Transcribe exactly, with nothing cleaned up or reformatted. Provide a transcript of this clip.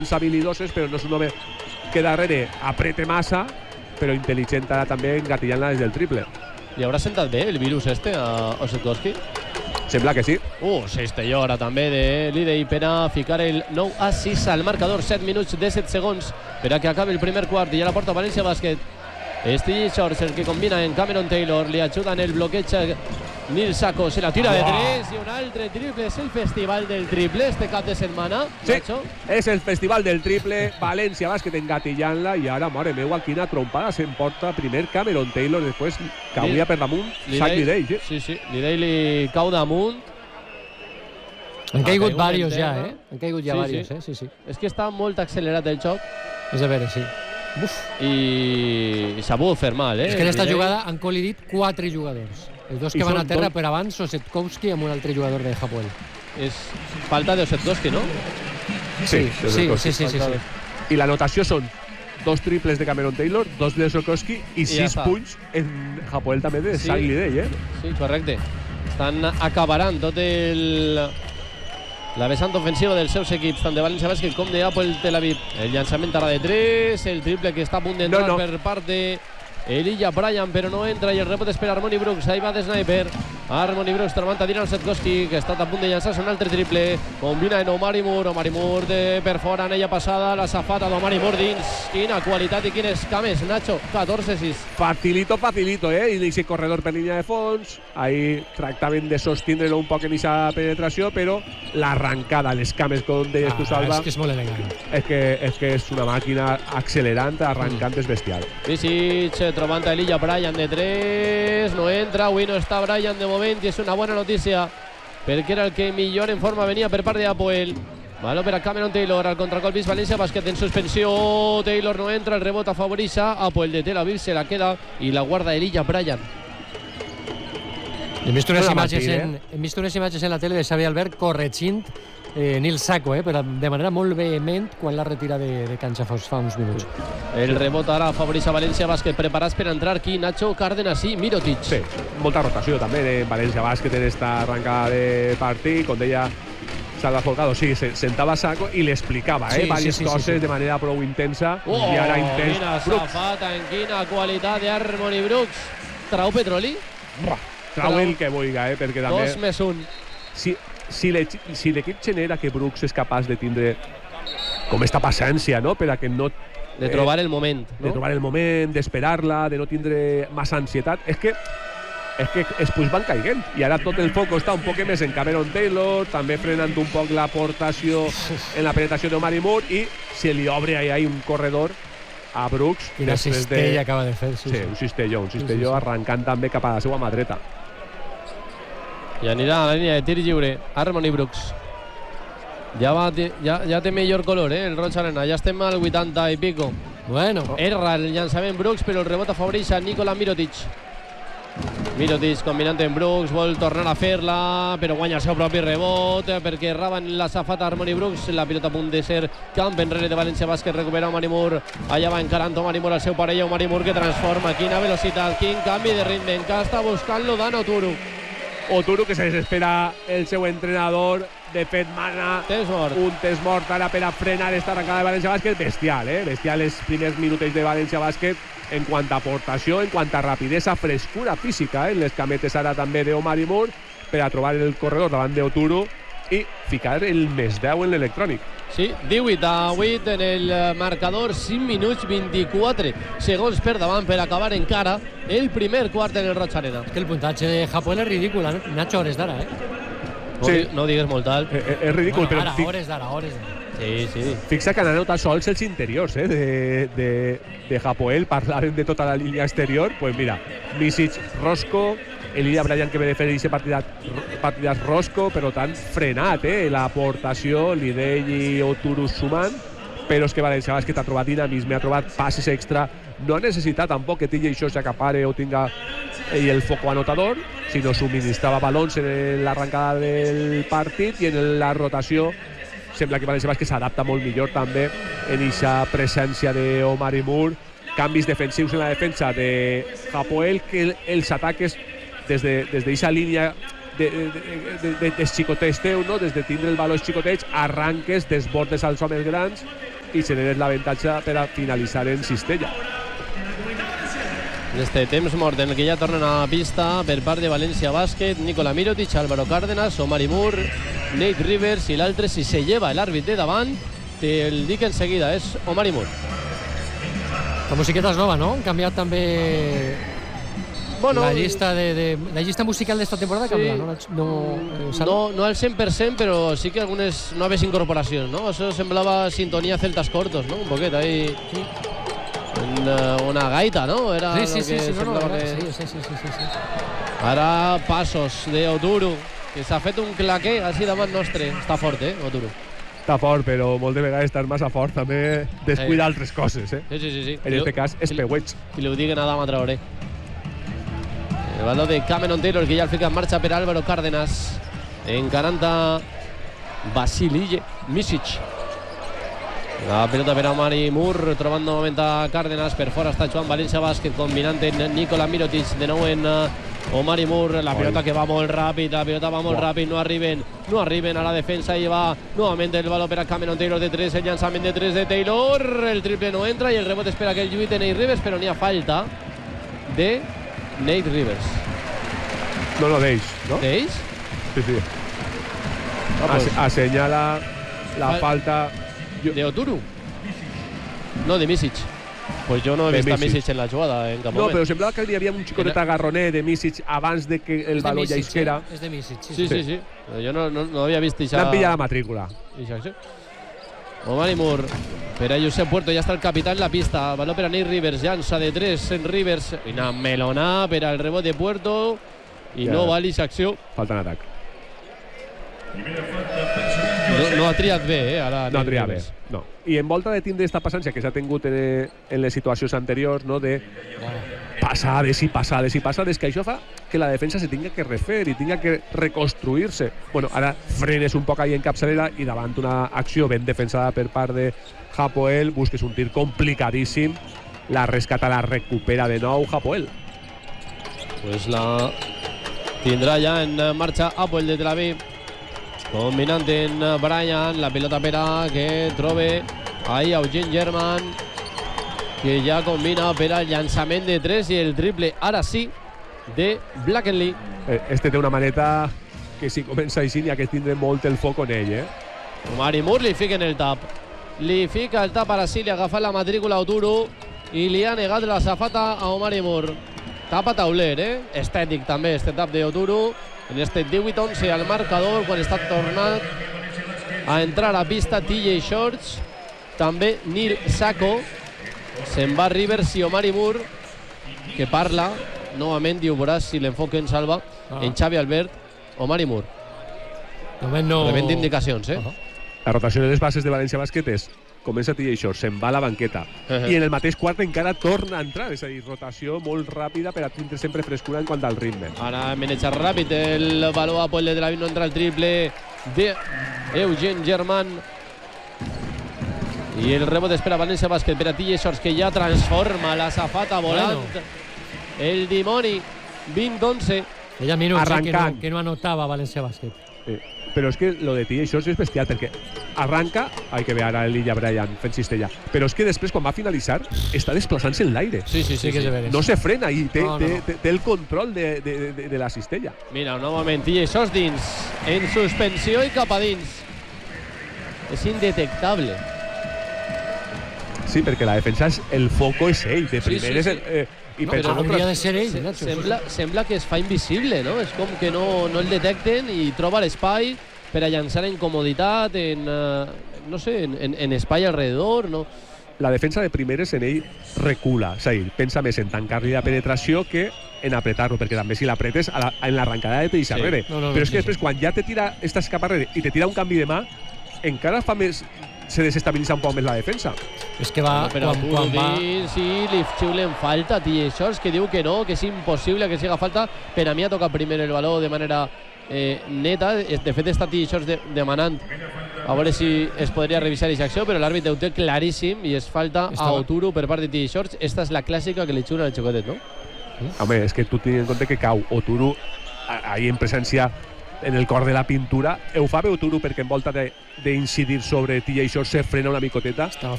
habilidoses, però no és un home que darrere aprete massa, però intel·ligent ara també engatillant-la des del triple. Li haurà sentat bé el virus este a Osetkowski? Sembla que sí. Uh, Cistelló ara també de l'Idei per a ficar el nou a sis al marcador. set minuts de set segons per a que acabi el primer quart i ja la porta València Bàsquet. Steve Shorts, el que combina en Cameron Taylor, li ajuda en el bloqueig Nil Sacco, se la tira de tres i un altre triple. És el festival del triple este cap de setmana, sí, Nacho? És el festival del triple, València Bàsquet engatillant-la i ara, mare meva, quina trompada s'emporta primer Cameron Taylor, després cauria per damunt Zach Lidey. Sí, sí, sí, Lidey li cau damunt. Han caigut diversos ja, eh? Han caigut ja sí, diversos, sí. eh? Sí, sí. És que està molt accelerat el xoc. És a veure, sí. Uf. I s'ha pogut fer mal, eh? És que en aquesta jugada han col·lidit quatre jugadors. Els dos que van a terra, per abans Osetkowski amb un altre jugador de Hapoel. És falta de Osetkowski, no? Sí, sí, sí, sí, sí, sí. I la notació són dos triples de Cameron Taylor, dos de Osetkowski i, I sis ja punts en Hapoel també de sí. Zach Lidey, eh? Sí, correcte. Estan acabarant tot el... la vessant ofensiva dels seus equips, tant de València Bàsquet com de Hapoel Tel Aviv. El llançament ara de tres, el triple que està a punt d'entrar no, no. per part de Elijah Bryant, però no entra i el rebot és per Harmony Brooks. Ahí va de sniper Harmony Brooks trobant a Dylan Osetkowski, que està a punt de llançar un altre triple. Combina en Omari Moore, Omari Moore de per fora, en ella passada, la safata d'Omari Moore dins. Quina qualitat i quines cames, Nacho. catorze sis. Facilito, facilito, eh? I aquest corredor per línia de fons. Ahí tractaven de sostindre-lo un poc en aquesta penetració, però l'arrancada, les cames, com deies ah, tu, Salva... És que és molt elegant. És que és, que és una màquina accelerant, arrancant, és bestial. Visic trobant a Elijah Bryant de tres, no entra, avui no està Bryant de moment i és una bona notícia perquè era el que millor en forma venia per part de Hapoel. Baló per a Cameron Taylor, al contracolp és València Bàsquet en suspensió. Taylor no entra, el rebot afavoreix a Hapoel de Tel Aviv, se la queda i la guarda Elijah Bryant. Hem vist unes, imatges, en, hem vist unes imatges en la tele de Xavi Albert corregint eh, Nil Sacco, eh, però de manera molt vehement quan la retira de, de canxa fa, fa uns minuts. El rebot ara afavoreix a València Bàsquet, preparats per entrar aquí Nacho, Cárdenas i Mirotic. Sí, molta rotació també de València Bàsquet en esta arrancada de partit, com deia Salva Folgado, sí, se sentava Sacco i li explicava, eh, sí, diverses sí, sí, coses sí, sí. de manera prou intensa oh, i ara intens. Quina safata, en quina qualitat de Harmony Brooks. Trau petroli? Buah. Trau el que vulga, eh, perquè també... Dos més un. Si, si l'equip si genera que Brooks és capaç de tindre com esta paciència, no?, per a que no... De trobar eh, el moment, no? De trobar el moment, d'esperar-la, de no tindre massa ansietat. És que és que després van caiguent i ara tot el foc està un poc més en Cameron Taylor, també frenant un poc l'aportació en la penetració d'Omari Moore i se li obre ahí, ahí un corredor a Brooks. I la cistella de... acaba de fer. Sí, sí, sí. un cistelló, un cistelló sí, sí, sí. arrencant també cap a la seva mà dreta. I anirà a la línia de tir lliure Harmony Brooks. Ja, va, ja, ja té millor color, eh, el Roig Arena. Ja estem al vuitanta i pico. Bueno. Erra el llançament Brooks, però el rebot afavoreix a Nikola Mirotic. Mirotic combinant en Brooks, vol tornar a fer-la, però guanya el seu propi rebot, perquè errava en la safata Harmony Brooks. La pilota a punt de ser camp enrere de València Bàsquet, recupera Omari Moore. Allà va encarant Omari Moore al seu parella, Omari Moore que transforma. Quina velocitat, quin canvi de ritme. Encara està buscant-lo Dan Oturu. Oturu que se desespera el seu entrenador, de fet mana temps mort. un temps mort ara per a frenar esta arrancada de València Bàsquet. Bestial, eh? Bestial els primers minutets de València Bàsquet en quant a aportació, en quant a rapidesa, frescura física, eh? Les cametes ara també d'Omari Moore per a trobar el corredor davant d'Oturu i ficar el més deu en l'electrònic. Sí, divuit a vuit en el marcador, cinc minuts vint-i-quatre segons per davant per acabar encara el primer quart en el Roig Arena. És que el puntatge de Hapoel és ridícul, eh? Nacho, hores d'ara, eh? No, sí. no digues molt alt. Eh, és ridícul, bueno, ara, però... hores d'ara, hores d'ara. Sí, sí. Fixa que han anotat sols els interiors, eh, de, de, de Hapoel, parlaren de tota la línia exterior. Pues mira, Misic, Rosco, Elijah Bryant que ve de fer aquest partidat, partidat Rosco, per tant, frenat, eh, l'aportació, Lidey i Oturu sumant, però és que València Bàsquet ha trobat dinamisme, ha trobat passes extra, no ha necessitat tampoc que tingui això s'acapare o tinga ell el foco anotador, sinó subministrava balons en l'arrancada del partit i en la rotació sembla que València Bàsquet s'adapta molt millor també en aquesta presència d'Omari Moore. Canvis defensius en la defensa de Hapoel, que els ataques des d'aquesta de, línia de, de, de, de, de xicoteig teu, no? Des de tindre el valor xicoteig, arranques, desbordes als homes grans i generes l'avantatge per a finalitzar en cistella. Este temps mort en el que ja tornen a pista per part de València Bàsquet, Nikola Mirotic, Álvaro Cárdenas, Omari Moore, Nate Rivers i l'altre, si se lleva l'àrbit de davant, te'l dic enseguida, és Omari Moore. La musiqueta és nova, no? Han canviat també bueno, la llista de, de la llista musical d'esta temporada. Sí. Canvia, no? No, no, no al cent per cent, però sí que algunes noves incorporacions, no? Això semblava sintonia Celtas Cortos, no? Un poquet ahí... Sí. Una, una gaita, ¿no? Era sí, sí, sí, sí, no, no, que... sí, sí, sí, sí, sí. Ara passos de Oturu, que s'ha fet un claquer així davant nostre. Està fort, eh, Oturu. Està fort, però molt de vegades estar massa fort també descuida sí. altres coses, eh? Sí, sí, sí. sí. En aquest cas, és peueig. I li ho diguen a Adama Traoré. El baló de Cameron Taylor, que ja el fica en marxa per Álvaro Cárdenas. Encarant a Vasilije Micic. La pelota per a Omari Moore, trobant novament a Cárdenas, per fora està Joan València Bàsquet, combinant en Nikola Mirotic, de nou en Omari Moore, la pelota que va molt ràpid, la pelota va molt ràpid, no arriben, no arriben a la defensa i va novament el baló per a Cameron Taylor de tres, el llançament de tres de Taylor, el triple no entra i el rebot espera que el lluit de Nate Rivers, però n'hi ha falta de Nate Rivers. No, no, d'ells, no? ¿D'ells? Sí, sí. Ah, pues. Assenyala la Fal falta... ¿De Oturu? No, de Micic. Pues jo no he vist a Micic en la jugada en cap no, moment. però semblava que hi havia un xicotet agarroner de Micic abans de que el baló ja isquera. Eh? És de Micic, sí. Sí, sí, sí. sí. Jo no, no, no havia vist això. L'han pillat la matrícula. Omari Moore, per a Josep Puerto, ja està el capità en la pista. Baló per a Nate Rivers, llança de tres en Rivers. I una melonà per al rebot de Puerto. I ja. No vali l'acció. Falta en atac. No, no ha triat bé, eh? Ara no ha triat bé, no. I en volta de tindre aquesta passància que s'ha tingut en, en les situacions anteriors, no? De passades i passades i passades, que això fa que la defensa se tinga que refer i tinga que reconstruir-se. Bueno, ara frenes un poc ahí en capçalera i davant una acció ben defensada per part de Hapoel, busques un tir complicadíssim, la rescata, la recupera de nou Hapoel. Pues la tindrà ja en marxa Hapoel de Tel Aviv. Combinant en Bryant, la pilota per a que trobe ahí a Eugene German, que ja combina per al llançament de tres i el triple, ara sí, de Blackenly. Este té una maneta que si comença així n'hi ha que tindre molt el foc en ell, eh? Omari Moore li fica en el tap. Li fica el tap, ara sí, li ha agafat la matrícula a Oturu i li ha negat la safata a Omari Moore. Tap a tauler, eh? Estètic també, este tap de Oturu. En este divuit onze al marcador, quan està tornat a entrar a pista T J Shorts, també Neil Sacco, se'n va Rivers i Omari Moore, que parla, novament, diu, veuràs si l'enfoque en salva, ah. en Xavi Albert, Omari Moore. No... Rebent indicacions, eh? Uh -huh. La rotació de les bases de València Bàsquet és comença T J Shorts, se'n va a la banqueta uh -huh. i en el mateix quart encara torna a entrar, és a dir, rotació molt ràpida per a tindre sempre frescura en quant al ritme. Ara meneja ràpid el baló a Poel de Tel Aviv, no entra el triple de Eugene German i el rebot espera València Bàsquet per a T J Shorts, que ja transforma la safata volant. Bueno. El dimoni, vint onze. Ella minuts eh, que, no, que no anotava València Bàsquet. Sí. Però és que lo de T J Shorts és bestial, perquè arranca, hay que ver ara l'Illa Bryant fent cistella, però és que després, quan va finalitzar, està desplaçant-se en l'aire. Sí, sí, sí, sí, sí. sí. No se frena i té, no, no, té, no. té, té el control de, de, de, de la cistella. Mira, un nou moment, T J Shorts dins, en suspensió i cap a dins. És indetectable. Sí, perquè la defensa, és, el foco és ell, de primer sí, sí, sí. és el... Eh, i no, però hauria de ser ell, Nacho. Sembla, sembla que es fa invisible, no? És com que no, no el detecten i troba l'espai per a llançar en comoditat, en, uh, no sé, en, en, en espai alrededor, no? La defensa de primeres en ell recula, és a dir, pensa més en tancar-li la penetració que en apretar-lo, perquè també si l'apretes la, en l'arrencada de te deixa sí. arrere. No, no, no, però és sí, que després, sí. quan ja te tira, estàs cap arrere i te tira un canvi de mà, encara fa més... se desestabilitza un poc més la defensa. És que va... No, però quan, quan va... sí, li xiulen falta a T J Shorts, que diu que no, que és impossible que siga falta. Per a mi ha tocat primer el baló de manera eh, neta. De fet, està T J Shorts de, demanant a veure si es podria revisar aquesta acció, però l'àrbitre ho té claríssim i es falta Estava... a Oturu per part de T J Shorts. Esta és la clàssica que li xiulen al xocotet, no? Home, és que tu tens en compte que cau Oturu ahí en presència en el cor de la pintura. Ho fa bé Oturu perquè en volta d'incidir sobre T J Shorts se frena una micoteta